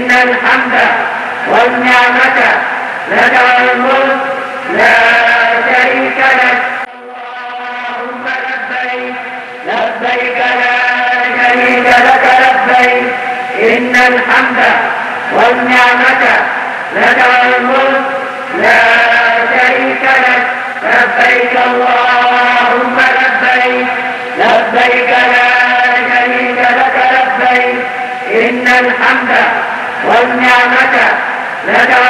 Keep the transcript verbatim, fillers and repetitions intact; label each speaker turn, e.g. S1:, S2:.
S1: إن الحمد والنعمة لك والملك لا شريك لك. اللهم لبيك لبيك لا شريك لك لبيك إن الحمد والنعمة لك والملك لا شريك لك. لبيك اللهم لبيك لبيك لا شريك لك لبيك إن الحمد والنعمة لك